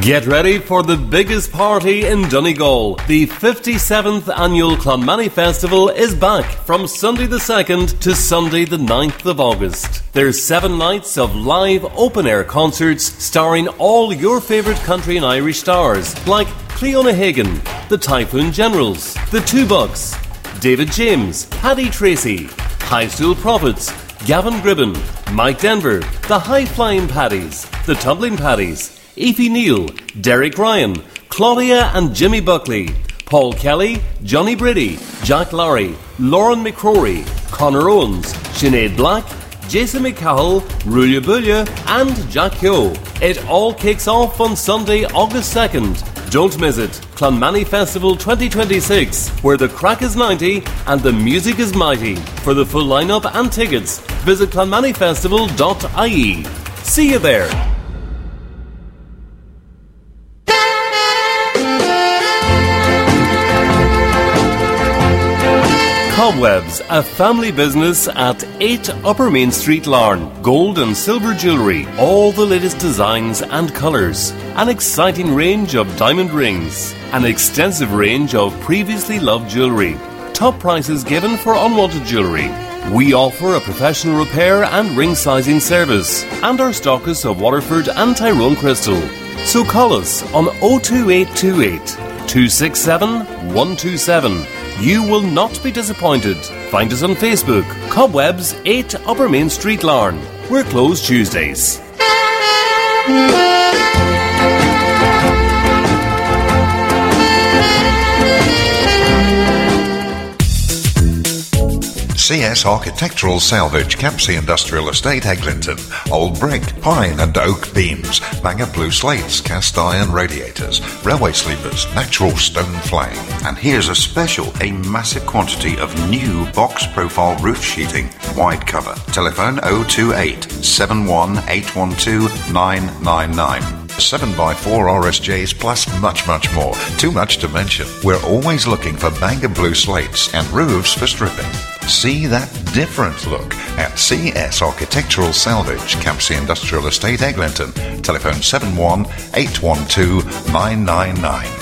Get ready for the biggest party in Donegal. The 57th annual Clonmany Festival is back from Sunday the 2nd to Sunday the 9th of August. There's 7 nights of live open-air concerts starring all your favourite country and Irish stars like Cleona Hagan, the Typhoon Generals, the Two Bucks, David James, Paddy Tracy, High Stool Prophets, Gavin Gribben, Mike Denver, the High Flying Paddies, the Tumbling Paddies, Aoife Neal, Derek Ryan, Claudia and Jimmy Buckley, Paul Kelly, Johnny Brady, Jack Lowry, Lauren McCrory, Conor Owens, Sinead Black, Jason McCowell, Rulia Bulia and Jack Hyo. It all kicks off on Sunday, August 2nd. Don't miss it. Clonmany Festival 2026, where the crack is 90 and the music is mighty. For the full lineup and tickets, visit clonmanyfestival.ie. See you there. Cobwebs, a family business at 8 Upper Main Street, Larne. Gold and silver jewellery, all the latest designs and colours. An exciting range of diamond rings. An extensive range of previously loved jewellery. Top prices given for unwanted jewellery. We offer a professional repair and ring sizing service. And our stock is of Waterford and Tyrone Crystal. So call us on 02828 267 127. You will not be disappointed. Find us on Facebook, Cobwebs 8 Upper Main Street, Larne. We're closed Tuesdays. CS Architectural Salvage, Campsie Industrial Estate, Eglinton. Old brick, pine and oak beams, Bangor blue slates, cast iron radiators, railway sleepers, natural stone flying. And here's a special, a massive quantity of new box profile roof sheeting, wide cover. Telephone 028 71 812 999. 7x4 RSJs plus much more. Too much to mention. We're always looking for Bangor blue slates and roofs for stripping. See that different look at CS Architectural Salvage, Campsie Industrial Estate, Eglinton. Telephone 71 812 999.